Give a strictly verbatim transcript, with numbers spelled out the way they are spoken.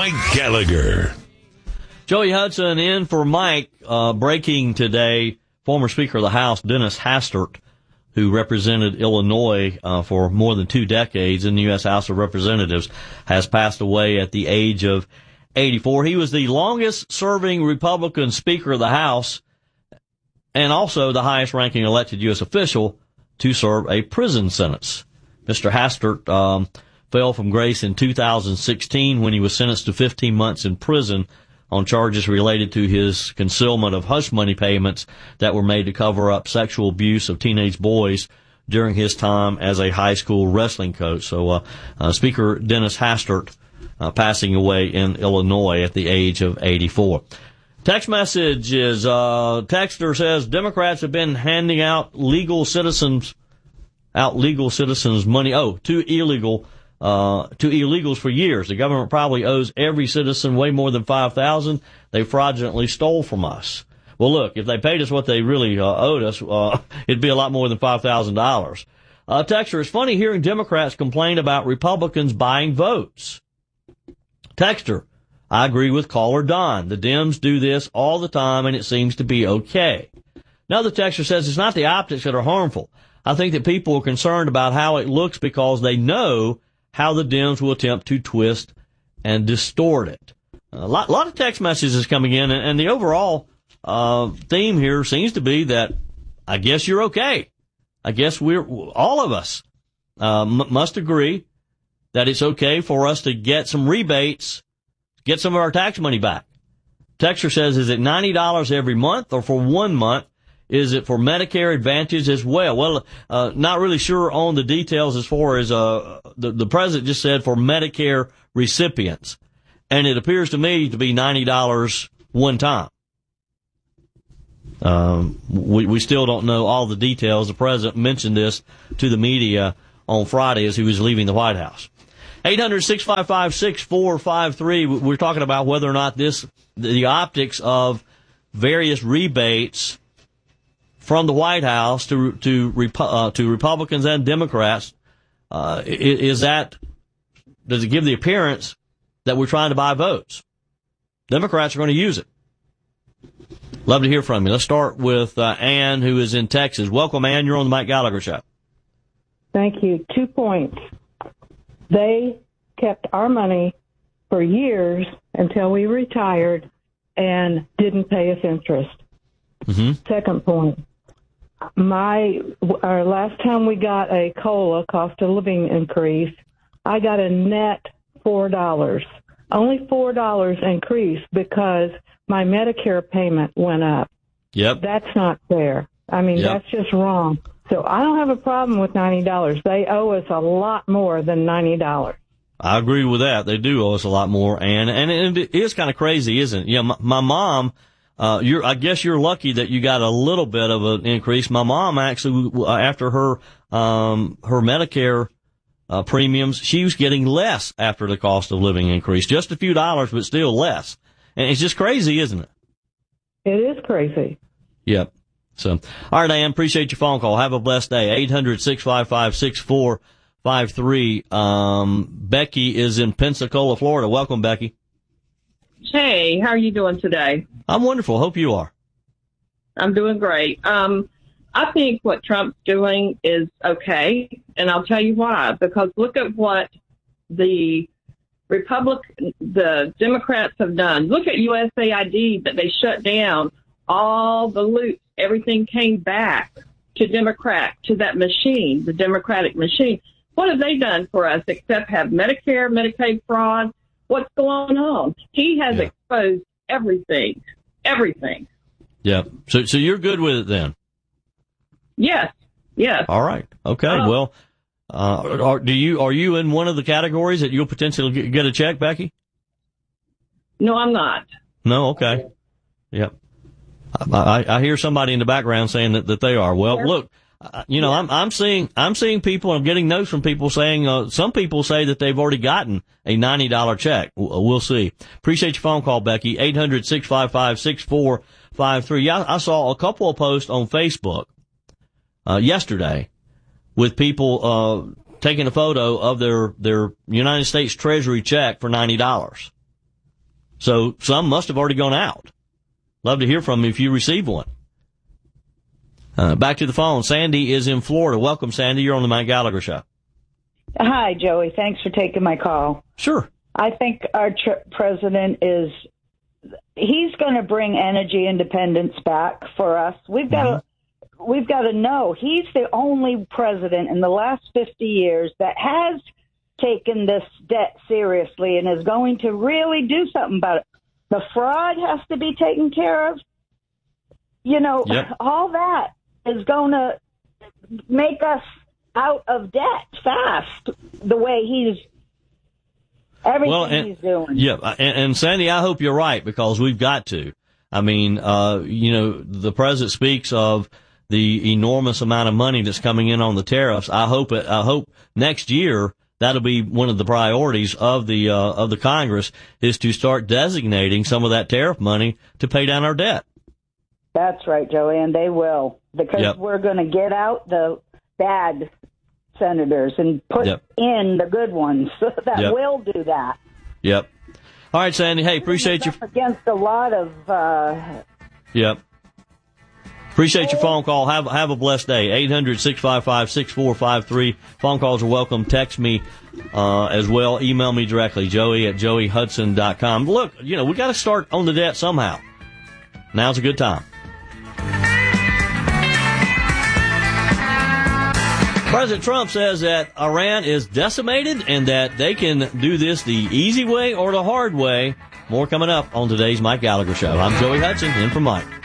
Mike Gallagher. Joey Hudson in for Mike. Uh, breaking today, former Speaker of the House, Dennis Hastert, who represented Illinois uh, for more than two decades in the U S House of Representatives, has passed away at the age of eighty-four. He was the longest-serving Republican Speaker of the House and also the highest-ranking elected U S official to serve a prison sentence. Mister Hastert um, fell from grace in two thousand sixteen when he was sentenced to fifteen months in prison on charges related to his concealment of hush money payments that were made to cover up sexual abuse of teenage boys during his time as a high school wrestling coach. So uh, uh, Speaker Dennis Hastert uh, passing away in Illinois at the age of eighty-four. Text message is, uh, texter says, Democrats have been handing out legal citizens, out legal citizens money, oh, to illegal Uh, to illegals for years. The government probably owes every citizen way more than five thousand dollars. They fraudulently stole from us. Well, look, if they paid us what they really uh, owed us, uh, it'd be a lot more than five thousand dollars. Uh, Texter, it's funny hearing Democrats complain about Republicans buying votes. Texter, I agree with caller Don. The Dems do this all the time, and it seems to be okay. Another texter says it's not the optics that are harmful. I think that people are concerned about how it looks because they know how the Dems will attempt to twist and distort it. A lot, a lot of text messages coming in, and, and the overall uh, theme here seems to be that I guess you're okay. I guess we're all of us uh, m- must agree that it's okay for us to get some rebates, get some of our tax money back. Texter says, is it ninety dollars every month or for one month? Is it for Medicare Advantage as well? Well, uh, not really sure on the details as far as, uh, the, the president just said for Medicare recipients. And it appears to me to be ninety dollars one time. Um, we, we still don't know all the details. The president mentioned this to the media on Friday as he was leaving the White House. eight hundred, six five five, six four five three. We're talking about whether or not this, the optics of various rebates from the White House to to uh, to Republicans and Democrats, uh, is that, does it give the appearance that we're trying to buy votes? Democrats are going to use it. Love to hear from you. Let's start with uh, Ann, who is in Texas. Welcome, Ann. You're on the Mike Gallagher Show. Thank you. Two points. They kept our money for years until we retired and didn't pay us interest. Mm-hmm. Second point. My our last time we got a COLA, cost of living increase, I got a net four dollars. Only four dollars increase because my Medicare payment went up. Yep. That's not fair. I mean, yep. That's just wrong. So I don't have a problem with ninety dollars. They owe us a lot more than ninety dollars. I agree with that. They do owe us a lot more, and and it is kind of crazy, isn't it? You know, my, my mom. Uh, you're, I guess you're lucky that you got a little bit of an increase. My mom actually, after her, um, her Medicare, uh, premiums, she was getting less after the cost of living increase. Just a few dollars, but still less. And it's just crazy, isn't it? It is crazy. Yep. So, all right, Ann, appreciate your phone call. Have a blessed day. eight hundred, six five five, six four five three. Um, Becky is in Pensacola, Florida. Welcome, Becky. Hey, how are you doing today? I'm wonderful. Hope you are. I'm doing great. Um, I think what Trump's doing is okay, and I'll tell you why. Because look at what the Republic, the Democrats have done. Look at U S A I D that they shut down. All the loot, everything came back to Democrat, to that machine, the Democratic machine. What have they done for us except have Medicare, Medicaid fraud? What's going on? He has yeah. exposed everything, everything. Yeah. So, so you're good with it then? Yes. Yes. All right. Okay. Uh, well, uh, are, do you, are you in one of the categories that you'll potentially get a check, Becky? No, I'm not. No. Okay. Yep. I, I, I hear somebody in the background saying that, that they are. Well, yes. Look, uh, you know, yeah. I'm, I'm seeing, I'm seeing people, I'm getting notes from people saying, uh, some people say that they've already gotten a ninety dollars check. We'll see. Appreciate your phone call, Becky. eight hundred, six five five, six four five three. Yeah, I saw a couple of posts on Facebook, uh, yesterday with people, uh, taking a photo of their, their United States Treasury check for ninety dollars. So some must have already gone out. Love to hear from you if you receive one. Uh, back to the phone. Sandy is in Florida. Welcome, Sandy. You're on the Mike Gallagher Show. Hi, Joey. Thanks for taking my call. Sure. I think our tr- president is, he's going to bring energy independence back for us. We've got mm-hmm. to, we've got to know he's the only president in the last fifty years that has taken this debt seriously and is going to really do something about it. The fraud has to be taken care of. You know, yep. all that is going to make us out of debt fast, the way he's, everything well, and, he's doing. Yeah, and, and Sandy, I hope you're right, because we've got to. I mean, uh, you know, the president speaks of the enormous amount of money that's coming in on the tariffs. I hope it, I hope next year that'll be one of the priorities of the, uh, of the Congress, is to start designating some of that tariff money to pay down our debt. That's right, Joey, and they will, because yep. we're going to get out the bad senators and put yep. in the good ones that yep. will do that. Yep. All right, Sandy. Hey, appreciate you. Against a lot of. Uh, yep. Appreciate your phone call. Have have a blessed day. eight hundred, six five five, six four five three. Phone calls are welcome. Text me uh, as well. Email me directly, Joey at joey hudson dot com. Look, you know, we got to start on the debt somehow. Now's a good time. President Trump says that Iran is decimated and that they can do this the easy way or the hard way. More coming up on today's Mike Gallagher Show. I'm Joey Hudson, in for Mike.